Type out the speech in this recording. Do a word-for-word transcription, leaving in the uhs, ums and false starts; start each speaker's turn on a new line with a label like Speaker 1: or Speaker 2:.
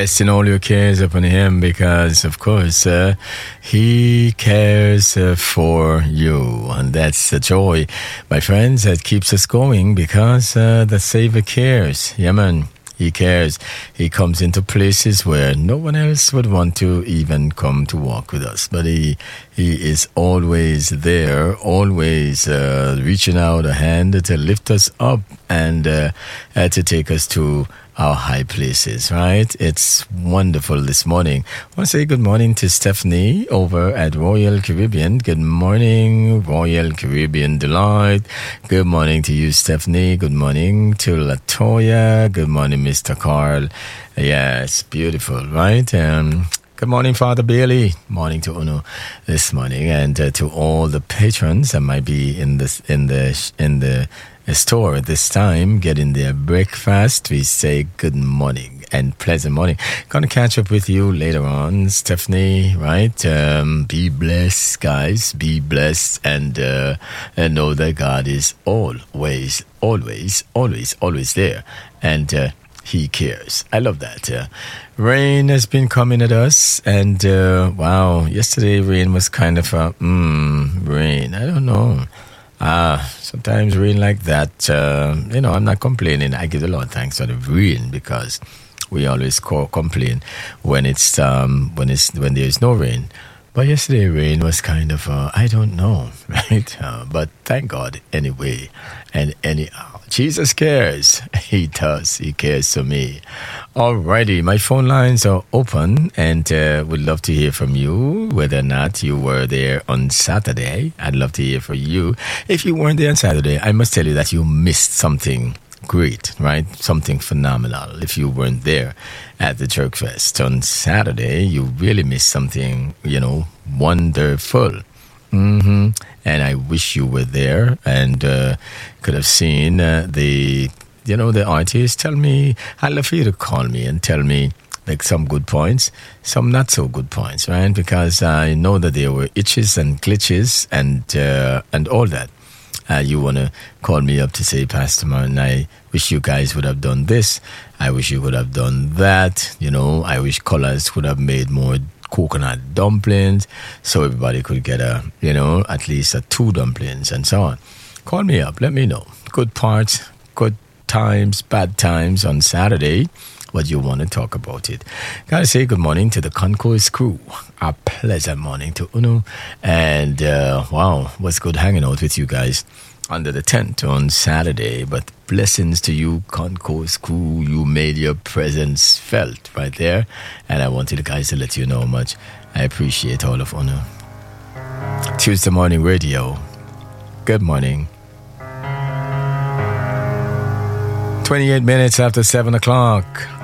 Speaker 1: casting all your cares upon him because, of course, uh, he cares uh, for you. And that's the joy, my friends, that keeps us going because uh, the Savior cares. Yeah, man. He cares. He comes into places where no one else would want to even come to walk with us. But he he is always there, always uh, reaching out a hand to lift us up and uh, uh, to take us to our high places, right? It's wonderful this morning. I want to say good morning to Stephanie over at Royal Caribbean. Good morning, Royal Caribbean Delight. Good morning to you, Stephanie. Good morning to Latoya. Good morning, Mister Carl. Yes, beautiful, right? Um, good morning, Father Bailey. Morning to Uno this morning, and uh, to all the patrons that might be in this in the in the store at this time, getting their breakfast. We say good morning and pleasant morning. Gonna catch up with you later on, Stephanie, right? Um, be blessed, guys. Be blessed and, uh, and know that God is always, always, always, always there. And uh, He cares. I love that. Uh, rain has been coming at us. And, uh, wow, yesterday rain was kind of a, mm, rain. I don't know. Ah, uh, sometimes rain like that, uh, you know, I'm not complaining. I give the Lord thanks for the rain because we always call, complain when it's um, when it's when there is no rain. But yesterday rain was kind of, uh, I don't know, right? Uh, but thank God anyway. And anyhow, Jesus cares. He does. He cares for me. Alrighty, my phone lines are open and uh, would love to hear from you, whether or not you were there on Saturday. I'd love to hear from you. If you weren't there on Saturday, I must tell you that you missed something great, right? Something phenomenal. If you weren't there at the Jerk Fest on Saturday, you really missed something, you know, wonderful. Mm-hmm. And I wish you were there and uh, could have seen uh, the, you know, the artists. Tell me, I'd love for you to call me and tell me like some good points, some not so good points, right? Because I know that there were itches and glitches and uh, and all that. Uh, you want to call me up to say, Pastor Man, I wish you guys would have done this. I wish you would have done that. You know, I wish Colors would have made more coconut dumplings so everybody could get a, you know, at least a two dumplings and so on. Call me up. Let me know. Good parts, good times, bad times on Saturday. What you want to talk about it. Gotta say good morning to the Concourse crew. A pleasant morning to Uno. And uh, wow, was good hanging out with you guys under the tent on Saturday. But blessings to you, Concourse crew. You made your presence felt right there. And I wanted the guys to let you know how much I appreciate all of Uno. Tuesday Morning Radio. Good morning. twenty-eight minutes after seven o'clock.